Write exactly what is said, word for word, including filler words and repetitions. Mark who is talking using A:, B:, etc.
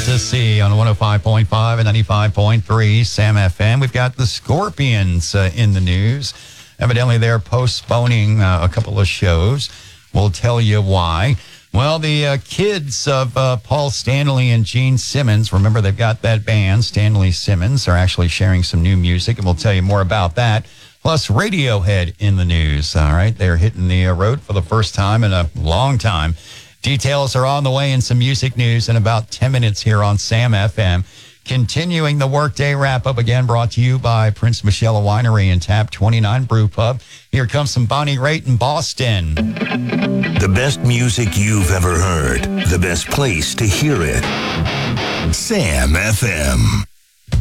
A: to see on one oh five point five and ninety-five point three Sam F M. We've got the Scorpions uh, in the news. Evidently, they're postponing uh, a couple of shows. We'll tell you why. Well, the uh, kids of uh, Paul Stanley and Gene Simmons, remember they've got that band, Stanley Simmons, are actually sharing some new music, and we'll tell you more about that. Plus, Radiohead in the news, all right? They're hitting the uh, road for the first time in a long time. Details are on the way and some music news in about ten minutes here on Sam F M. Continuing the Workday Wrap-Up, again brought to you by Prince Michelle Winery and Tap twenty-nine Brew Pub. Here comes some Bonnie Raitt in Boston.
B: The best music you've ever heard. The best place to hear it. Sam F M.